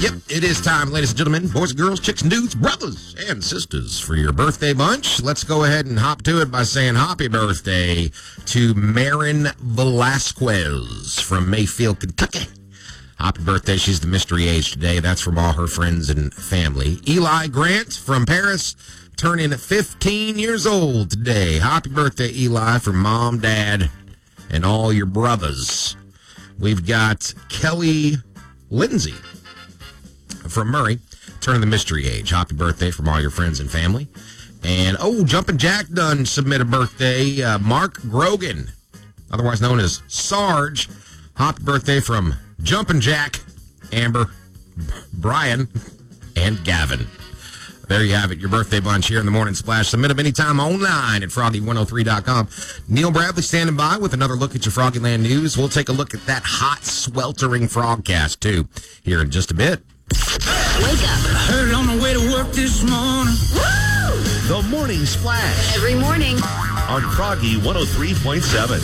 Yep, it is time, ladies and gentlemen, boys and girls, chicks and dudes, brothers and sisters, for your birthday bunch. Let's go ahead and hop to it by saying happy birthday to Marin Velasquez from Mayfield, Kentucky. Happy birthday. She's the mystery age today. That's from all her friends and family. Eli Grant from Paris, turning 15 years old today. Happy birthday, Eli, from Mom, Dad, and all your brothers. We've got Kelly Lindsay from Murray, turning the mystery age. Happy birthday from all your friends and family. And, Jumpin' Jack done submit a birthday. Mark Grogan, otherwise known as Sarge. Happy birthday from Jumpin' Jack, Amber, Brian, and Gavin. There you have it, your birthday bunch here in the Morning Splash. Submit them anytime online at Froggy103.com. Neil Bradley standing by with another look at your Froggyland news. We'll take a look at that hot, sweltering frogcast, too, here in just a bit. Wake up. Heard on the way to work this morning. Woo! The Morning Splash. Every morning. On Froggy 103.7.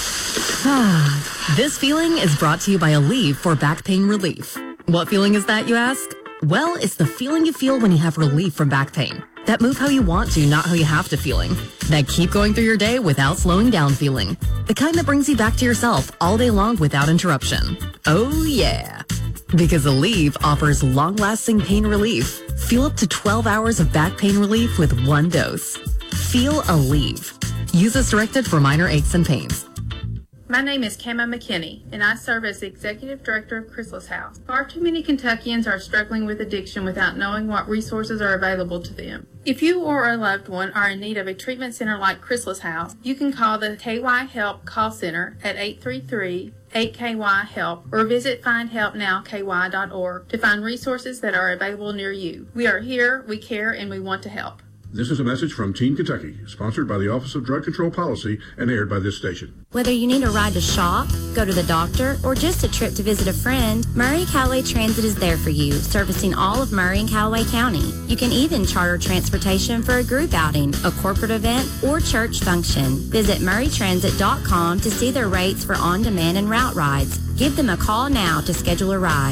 This feeling is brought to you by Aleve for back pain relief. What feeling is that, you ask? Well, it's the feeling you feel when you have relief from back pain. That move how you want to, not how you have to feeling. That keep going through your day without slowing down feeling. The kind that brings you back to yourself all day long without interruption. Oh, yeah. Because Aleve offers long-lasting pain relief. Feel up to 12 hours of back pain relief with one dose. Feel Aleve. Use as directed for minor aches and pains. My name is Kama McKinney, and I serve as the Executive Director of Chrysalis House. Far too many Kentuckians are struggling with addiction without knowing what resources are available to them. If you or a loved one are in need of a treatment center like Chrysalis House, you can call the KY Help call center at 833-8KY-HELP or visit findhelpnowky.org to find resources that are available near you. We are here, we care, and we want to help. This is a message from Teen Kentucky, sponsored by the Office of Drug Control Policy and aired by this station. Whether you need a ride to shop, go to the doctor, or just a trip to visit a friend, Murray Callaway Transit is there for you, servicing all of Murray and Callaway County. You can even charter transportation for a group outing, a corporate event, or church function. Visit murraytransit.com to see their rates for on-demand and route rides. Give them a call now to schedule a ride,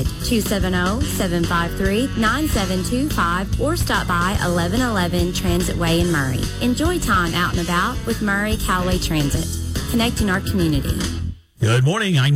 270-753-9725, or stop by 1111 Transit Way in Murray. Enjoy time out and about with Murray Callaway Transit, connecting our community. Good morning.